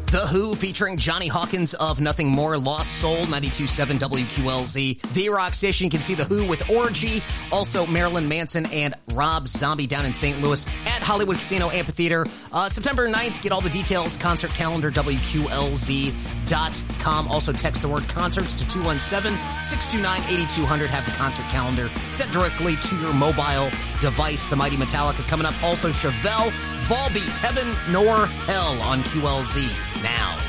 The Who featuring Johnny Hawkins of Nothing More, Lost Soul, 92.7 WQLZ. The Rock Station, you can see The Who with Orgy. Also, Marilyn Manson and Rob Zombie down in St. Louis at Hollywood Casino Amphitheater. September 9th, get all the details, concert calendar, WQLZ.com. Also, text the word concerts to 217-629-8200. Have the concert calendar sent directly to your mobile device. The Mighty Metallica coming up. Also, Chevelle, Volbeat, Heaven Nor Hell on QLZ now.